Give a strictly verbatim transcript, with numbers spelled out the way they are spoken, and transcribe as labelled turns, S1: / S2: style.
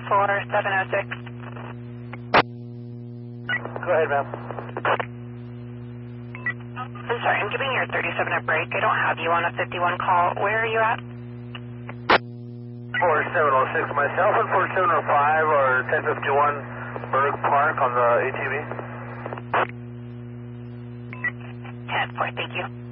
S1: four seven oh six.
S2: Go ahead, ma'am.
S1: I'm sorry, I'm giving your thirty-seven a break. I don't have you on a fifty-one call. Where are you at?
S2: four seven oh six myself and four seven oh five or ten fifty-one Berg Park on the A T V.
S1: ten four, thank you.